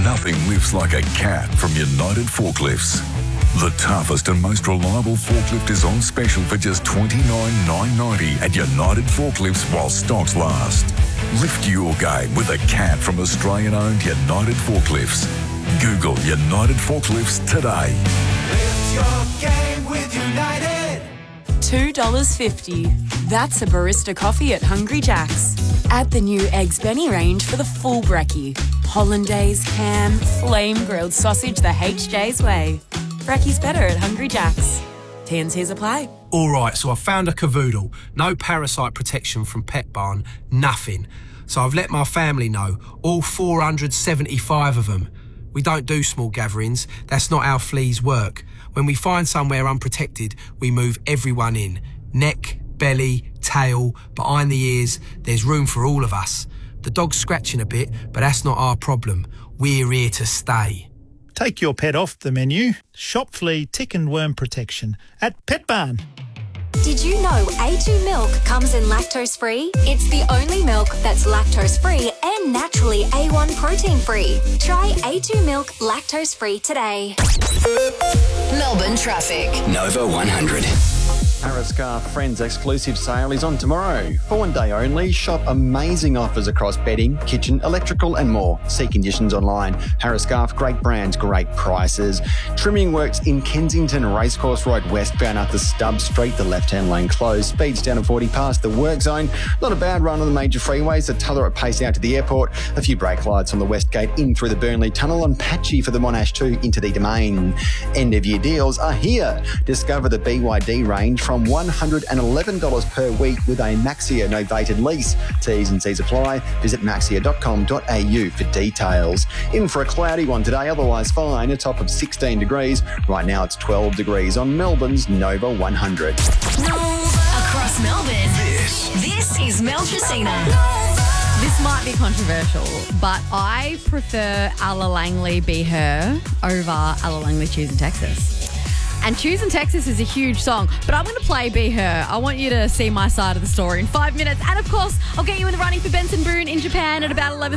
Nothing lifts like a cat from United Forklifts. The toughest and most reliable forklift is on special for just $29,990 at United Forklifts while stocks last. Lift your game with a cat from Australian-owned United Forklifts. Google United Forklifts today. Lift your game with United. $2.50. That's a barista coffee at Hungry Jack's. Add the new Eggs Benny range for the full brekkie. Hollandaise, ham, flame grilled sausage the HJ's way. Brekkie's better at Hungry Jack's. T&Cs apply. All right, so I found a cavoodle. No parasite protection from Pet Barn, nothing. So I've let my family know, all 475 of them. We don't do small gatherings. That's not how fleas work. When we find somewhere unprotected, we move everyone in. Neck, belly, tail, behind the ears. There's room for all of us. The dog's scratching a bit, but that's not our problem. We're here to stay. Take your pet off the menu. Shop flea, tick and worm protection at Pet Barn. Did you know A2 milk comes in lactose-free? It's the only milk that's lactose-free and naturally A1 protein-free. Try A2 milk lactose-free today. Melbourne traffic. Nova 100. Harriscar Friends exclusive sale is on tomorrow. For one day only, shop amazing offers across bedding, kitchen, electrical and more. See conditions online. Harriscar, great brands, great prices. Trimming works in Kensington Racecourse Road westbound after Stubb Street. The left-hand lane closed. Speeds down to 40 past the work zone. Not a bad run on the major freeways. The Tullarat pace out to the airport. A few brake lights on the west gate in through the Burnley Tunnel and patchy for the Monash 2 into the Domain. End of year deals are here. Discover the BYD range from $111 per week with a Maxia novated lease. T's and C's apply. Visit maxia.com.au for details. In for a cloudy one today, otherwise fine, a top of 16 degrees. Right now it's 12 degrees on Melbourne's Nova 100. Across Melbourne, this is Mel Tracina. This might be controversial, but I prefer Alla Langley Be Her over Alla Langley Choosing Texas. And Choosing Texas is a huge song, but I'm going to play Be Her. I want you to see my side of the story in 5 minutes. And of course, I'll get you in the running for Benson Boone in Japan at about 11:30.